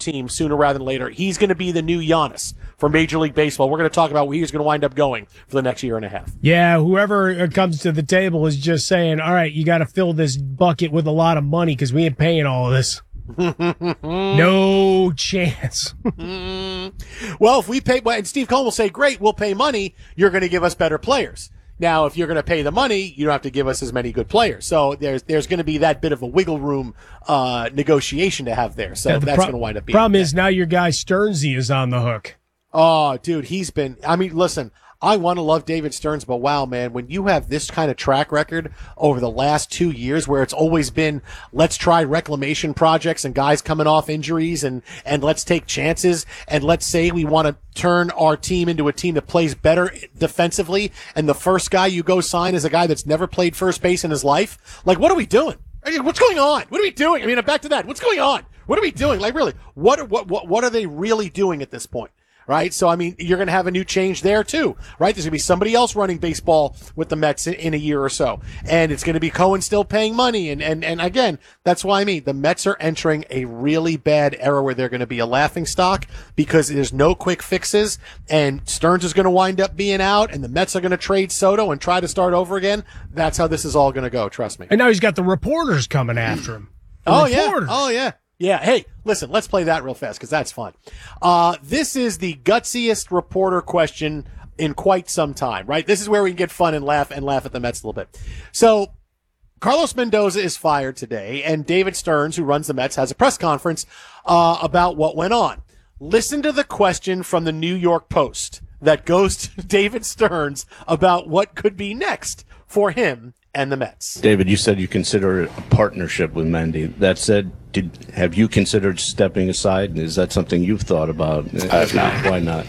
team sooner rather than later. He's going to be the new Giannis for Major League Baseball. We're going to talk about where he's going to wind up going for the next year and a half. Yeah, whoever comes to the table is just saying, all right, you got to fill this bucket with a lot of money because we ain't paying all of this. No chance. Well, if we pay, and Steve Cohen will say, great, we'll pay money, you're going to give us better players. Now, if you're going to pay the money, you don't have to give us as many good players. So there's going to be that bit of a wiggle room negotiation to have there. So Yeah, that's going to wind up being. Problem is now your guy Stearnsy is on the hook. Oh, dude, listen, I want to love David Stearns, but wow, man, when you have this kind of track record over the last 2 years where it's always been, let's try reclamation projects and guys coming off injuries and let's take chances and let's say we want to turn our team into a team that plays better defensively, and the first guy you go sign is a guy that's never played first base in his life. Like, what are we doing? What's going on? What are we doing? I mean, back to that. What's going on? What are we doing? Like, really, what are they really doing at this point? Right? So, I mean, you're going to have a new change there too, right? There's going to be somebody else running baseball with the Mets in a year or so. And it's going to be Cohen still paying money. And again, that's why the Mets are entering a really bad era where they're going to be a laughing stock because there's no quick fixes and Stearns is going to wind up being out and the Mets are going to trade Soto and try to start over again. That's how this is all going to go. Trust me. And now he's got the reporters coming after him. Reporters. Oh, yeah. Yeah, hey, listen, let's play that real fast because that's fun. This is the gutsiest reporter question in quite some time, right? This is where we can get fun and laugh at the Mets a little bit. So Carlos Mendoza is fired today, and David Stearns, who runs the Mets, has a press conference about what went on. Listen to the question from the New York Post that goes to David Stearns about what could be next for him and the Mets. David, you said you consider a partnership with Mendy. That said, have you considered stepping aside? Is that something you've thought about? I have not. Why not?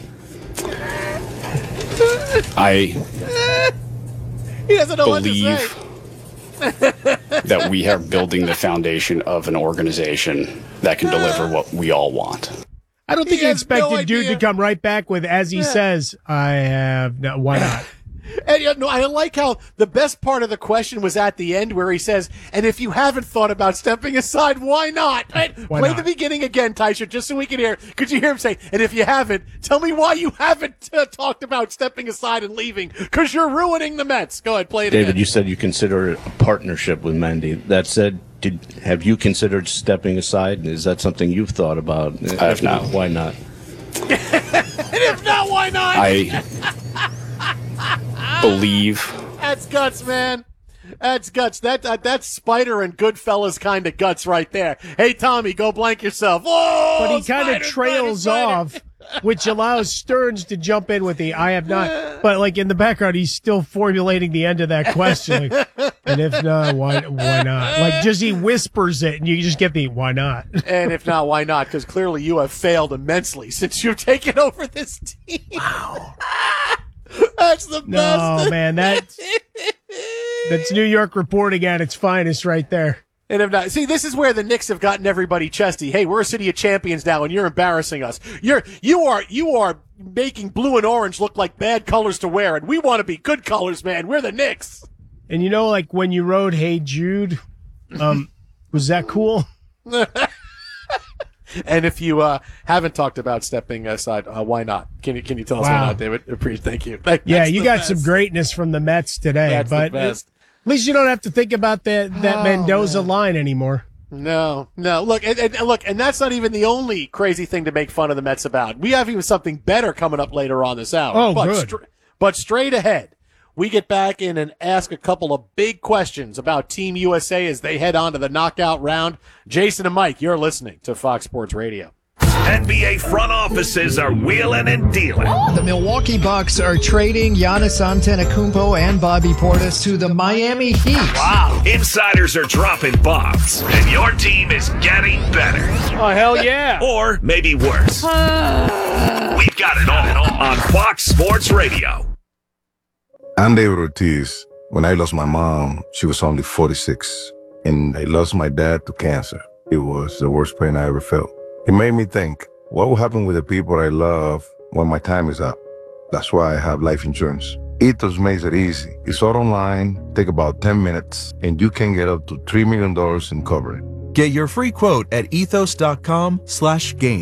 He doesn't know believe that we are building the foundation of an organization that can deliver what we all want. I don't think he expected dude to come right back with, as he says, I have no, why not? And I like how the best part of the question was at the end where he says, and if you haven't thought about stepping aside, why not? Right? Play the beginning again, Tysher, just so we can hear. Could you hear him say, and if you haven't, tell me why you haven't talked about stepping aside and leaving, because you're ruining the Mets. Go ahead, play it David, again. you said you consider a partnership with Mendy. That said, have you considered stepping aside? Is that something you've thought about? I have not. Why not? And if not, why not? I believe. That's guts, man. That's guts. That's Spider and Goodfellas kind of guts right there. Hey, Tommy, go blank yourself. Oh, but he kind of trails off, which allows Stearns to jump in with the I have not. But like in the background, he's still formulating the end of that question. Like, and if not, why not? Like just he whispers it, and you just get the why not? And if not, why not? Because clearly you have failed immensely since you've taken over this team. Wow. That's the best. No, man, that's New York reporting at its finest right there. And if not, see, this is where the Knicks have gotten everybody chesty. Hey, we're a city of champions now, and you're embarrassing us. You are making blue and orange look like bad colors to wear, and we want to be good colors, man. We're the Knicks. And you know, like when you wrote "Hey Jude," was that cool? And if you haven't talked about stepping aside, why not? Can you tell us why not, David? Thank you. Yeah, you got some greatness from the Mets today, That's but the best. At least you don't have to think about that Mendoza line anymore. No. Look, and that's not even the only crazy thing to make fun of the Mets about. We have even something better coming up later on this hour. Oh, good. But straight ahead, we get back in and ask a couple of big questions about Team USA as they head on to the knockout round. Jason and Mike, you're listening to Fox Sports Radio. NBA front offices are wheeling and dealing. The Milwaukee Bucks are trading Giannis Antetokounmpo and Bobby Portis to the Miami Heat. Wow. Insiders are dropping bombs, and your team is getting better. Oh, hell yeah. Or maybe worse. We've got it all on Fox Sports Radio. I'm David Ortiz. When I lost my mom, she was only 46. And I lost my dad to cancer. It was the worst pain I ever felt. It made me think, what will happen with the people I love when my time is up? That's why I have life insurance. Ethos makes it easy. It's all online, take about 10 minutes, and you can get up to $3 million in coverage. Get your free quote at ethos.com/game.